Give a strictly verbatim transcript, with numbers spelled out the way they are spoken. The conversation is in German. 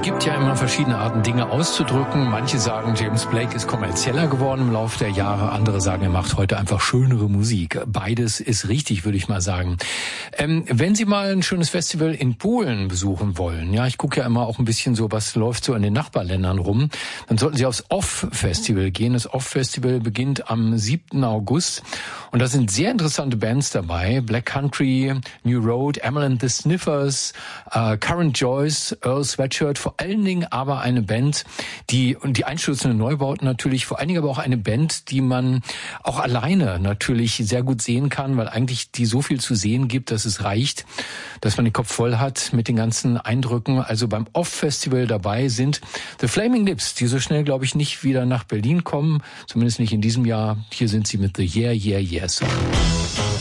gibt ja immer verschiedene Arten, Dinge auszudrücken. Manche sagen, James Blake ist kommerzieller geworden im Laufe der Jahre. Andere sagen, er macht heute einfach schönere Musik. Beides ist richtig, würde ich mal sagen. Ähm, wenn Sie mal ein schönes Festival in Polen besuchen wollen, ja, ich gucke ja immer auch ein bisschen so, was läuft so in den Nachbarländern rum, dann sollten Sie aufs Off-Festival gehen. Das Off-Festival beginnt am siebten August. Und da sind sehr interessante Bands dabei. Black Country, New Road, Emil and the Sniffers, uh, Current Joyce, Earl Sweatshirt, vor allen Dingen aber eine Band, die, und die einstürzenden Neubauten natürlich, vor allen Dingen aber auch eine Band, die man auch alleine natürlich sehr gut sehen kann, weil eigentlich die so viel zu sehen gibt, dass es reicht, dass man den Kopf voll hat mit den ganzen Eindrücken. Also beim Off-Festival dabei sind The Flaming Lips, die so schnell, glaube ich, nicht wieder nach Berlin kommen, zumindest nicht in diesem Jahr. Hier sind sie mit The Yeah, Yeah, Yeah Song.